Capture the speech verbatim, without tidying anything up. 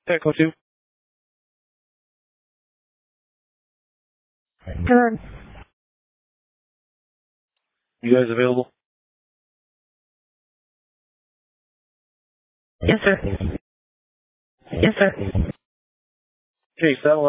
Echo two. Turn. You guys available? Yes, sir. Yes, sir. Okay, satellite.